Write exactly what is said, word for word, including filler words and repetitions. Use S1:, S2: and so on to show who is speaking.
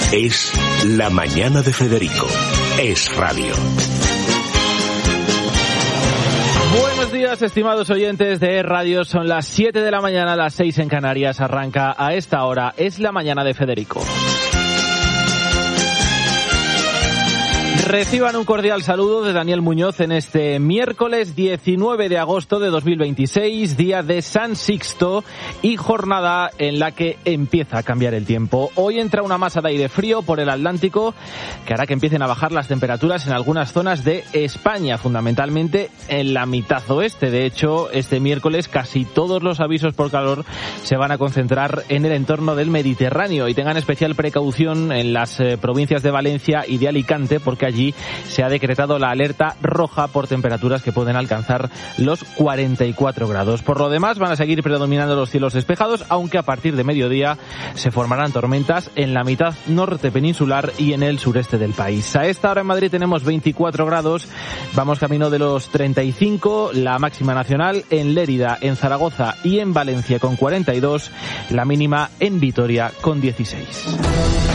S1: Es La Mañana de Federico. Es radio.
S2: Buenos días, estimados oyentes de Radio. Son las siete de la mañana, las seis en Canarias. Arranca a esta hora. Es La Mañana de Federico. Reciban un cordial saludo de Daniel Muñoz en este miércoles diecinueve de agosto de dos mil veintiséis, día de San Sixto y jornada en la que empieza a cambiar el tiempo. Hoy entra una masa de aire frío por el Atlántico que hará que empiecen a bajar las temperaturas en algunas zonas de España, fundamentalmente en la mitad oeste. De hecho, este miércoles casi todos los avisos por calor se van a concentrar en el entorno del Mediterráneo y tengan especial precaución en las eh, provincias de Valencia y de Alicante, porque allí se ha decretado la alerta roja por temperaturas que pueden alcanzar los cuarenta y cuatro grados. Por lo demás, van a seguir predominando los cielos despejados, aunque a partir de mediodía se formarán tormentas en la mitad norte peninsular y en el sureste del país. A esta hora en Madrid tenemos veinticuatro grados, vamos camino de los treinta y cinco, la máxima nacional en Lérida, en Zaragoza y en Valencia con cuarenta y dos, la mínima en Vitoria con dieciséis.